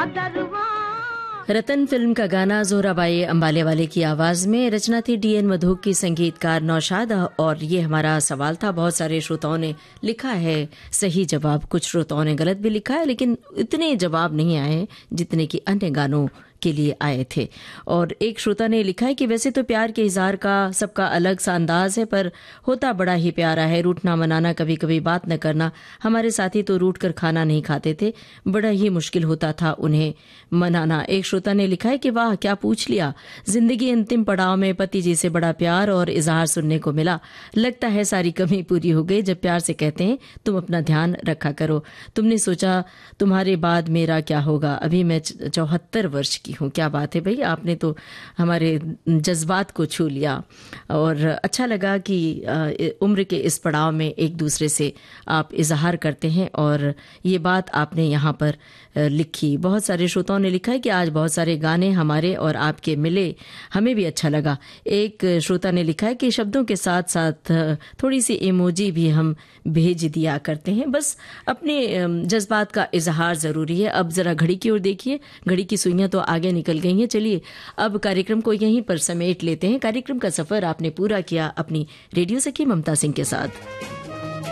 रतन film का गाना जोहराबाई अंबाले वाले की आवाज में, रचना थी डीएन मधुक की, संगीतकार नौशाद। और ये हमारा सवाल था, बहुत सारे श्रोताओं ने लिखा है सही जवाब, कुछ श्रोताओं ने गलत भी लिखा है, लेकिन इतने जवाब नहीं आए जितने कि अन्य गानों के लिए आए थे। और एक श्रोता ने लिखा है कि वैसे तो प्यार के इजहार का सबका अलग सा अंदाज है, पर होता बड़ा ही प्यारा है। रूठना मनाना, कभी कभी बात न करना। हमारे साथी तो रूठ कर खाना नहीं खाते थे, बड़ा ही मुश्किल होता था उन्हें मनाना। एक श्रोता ने लिखा है कि वाह क्या पूछ लिया, जिंदगी अंतिम पड़ाव में पति जी से बड़ा प्यार और इजहार सुनने को मिला। लगता है सारी कमी पूरी हो गई जब प्यार से कहते हैं तुम अपना ध्यान रखा करो। तुमने सोचा तुम्हारे बाद मेरा क्या होगा, अभी मैं 74 वर्ष की हूँ। क्या बात है भाई, आपने तो हमारे जज्बात को छू लिया। और अच्छा लगा कि उम्र के इस पड़ाव में एक दूसरे से आप इजहार करते हैं, और ये बात आपने यहाँ पर लिखी। बहुत सारे श्रोताओं ने लिखा है कि आज बहुत सारे गाने हमारे और आपके मिले, हमें भी अच्छा लगा। एक श्रोता ने लिखा है कि शब्दों के साथ साथ थोड़ी सी इमोजी भी हम भेज दिया करते हैं, बस अपने जज्बात का इजहार ज़रूरी है। अब ज़रा घड़ी की ओर देखिए, घड़ी की सुइयां तो आगे निकल गई हैं। चलिए अब कार्यक्रम को यहीं पर समेट लेते हैं। कार्यक्रम का सफ़र आपने पूरा किया अपनी रेडियो सखी ममता सिंह के साथ।